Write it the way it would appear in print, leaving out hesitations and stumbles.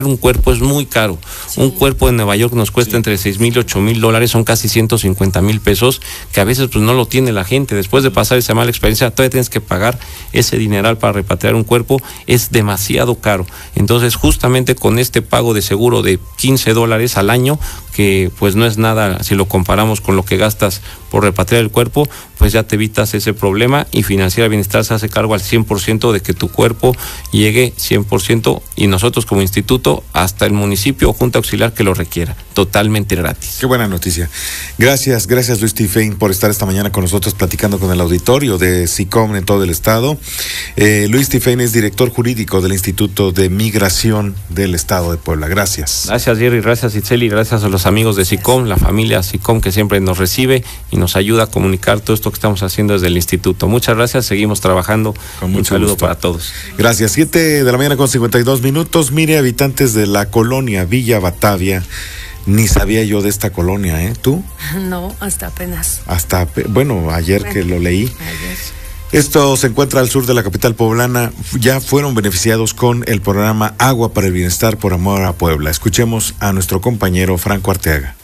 un cuerpo es muy caro. Sí. Un cuerpo en Nueva York nos cuesta entre $6,000 y $8,000, son casi $150,000, que a veces pues no lo tiene la gente. Después de pasar esa mala experiencia, todavía tienes que pagar ese dineral para repatriar un cuerpo, es demasiado caro. Entonces, justamente con este pago de seguro de $15 al año, que pues no es nada si lo comparamos con lo que gastas por repatriar el cuerpo, pues ya te evitas ese problema, y Financiera Bienestar se hace cargo al 100% de que tu cuerpo llegue 100%, y nosotros como instituto hasta el municipio o junta auxiliar que lo requiera, totalmente gratis. Qué buena noticia. Gracias Luis Tifein por estar esta mañana con nosotros platicando con el auditorio de SICOM en todo el estado. Luis Tifein es director jurídico del Instituto de Migración del Estado de Puebla. Gracias. Gracias, Jerry, gracias, Itzeli, gracias a los amigos de SICOM, la familia SICOM que siempre nos recibe y nos ayuda a comunicar todo esto que estamos haciendo desde el instituto. Muchas gracias, seguimos trabajando. Un saludo para todos. Gracias. 7:52 a.m. Mire, habitantes de la colonia Villa Batavia, ni sabía yo de esta colonia, ¿tú? No, hasta apenas. Ayer que lo leí. Ayer. Esto se encuentra al sur de la capital poblana. Ya fueron beneficiados con el programa Agua para el Bienestar por Amor a Puebla. Escuchemos a nuestro compañero Franco Arteaga.